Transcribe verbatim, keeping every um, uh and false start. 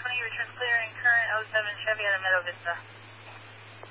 twenty, returns clear and current oh seven Chevy out of Meadow Vista.